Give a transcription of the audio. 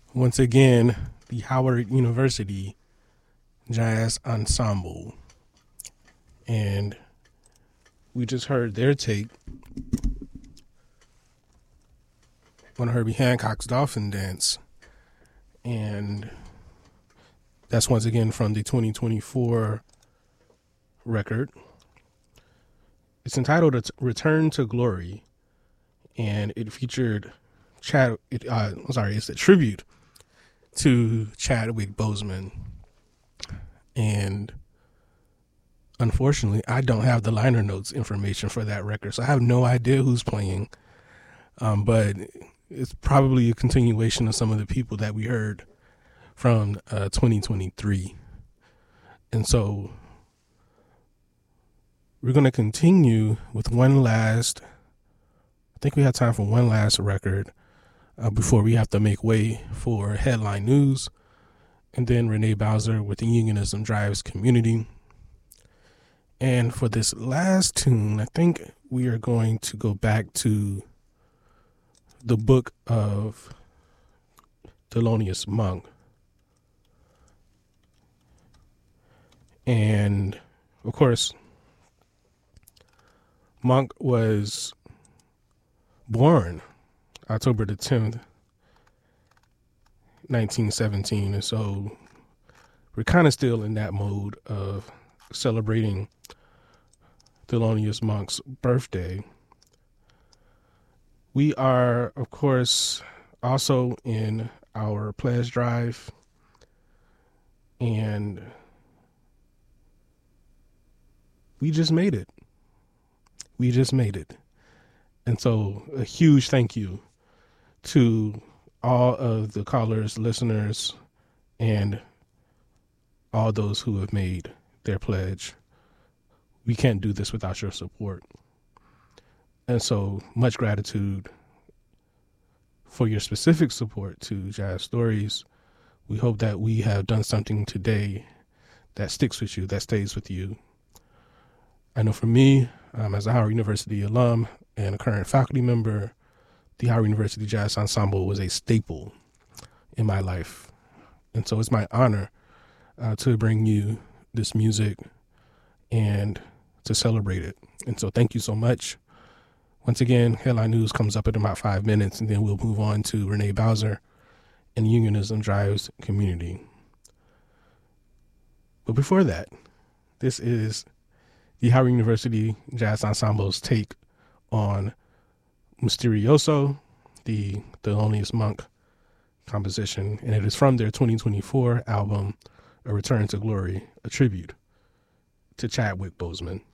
Once again, the Howard University Jazz Ensemble. And we just heard their take on Herbie Hancock's Dolphin Dance. And that's once again from the 2024 record. It's entitled Return to Glory. And it featured it's a tribute to Chadwick Boseman. And unfortunately, I don't have the liner notes information for that record, so I have no idea who's playing. But it's probably a continuation of some of the people that we heard from 2023. And so we're going to continue with I think we have time for one last record before we have to make way for headline news. And then Renee Bowser with the Unionism Drives Community. And for this last tune, I think we are going to go back to the book of Thelonious Monk. And of course, Monk was born October the 10th, 1917. And so we're kind of still in that mode of celebrating Thelonious Monk's birthday. We are, of course, also in our pledge drive, and we just made it. We just made it. And so a huge thank you to all of the callers, listeners, and all those who have made their pledge. We can't do this without your support. And so much gratitude for your specific support to Jazz Stories. We hope that we have done something today that sticks with you, that stays with you. I know for me, as a Howard University alum and a current faculty member, the Howard University Jazz Ensemble was a staple in my life. And so it's my honor to bring you this music and to celebrate it. And so thank you so much. Once again, headline news comes up in about 5 minutes, and then we'll move on to Renee Bowser and Unionism Drives Community. But before that, this is the Howard University Jazz Ensemble's take on Mysterioso, the Thelonious Monk composition, and it is from their 2024 album, A Return to Glory, a tribute to Chadwick Boseman.